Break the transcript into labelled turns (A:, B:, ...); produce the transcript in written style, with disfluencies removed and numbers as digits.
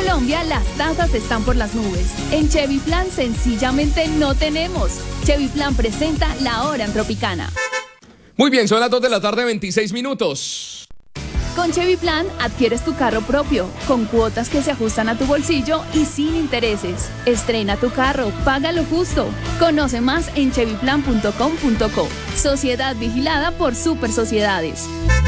A: Colombia las tasas están por las nubes. En Chevy Plan sencillamente no tenemos. Chevy Plan presenta La Hora en Tropicana.
B: Muy bien, son las 2 de la tarde, 26 minutos.
A: Con Chevy Plan adquieres tu carro propio, con cuotas que se ajustan a tu bolsillo y sin intereses. Estrena tu carro, paga lo justo. Conoce más en chevyplan.com.co. Sociedad vigilada por Super Sociedades.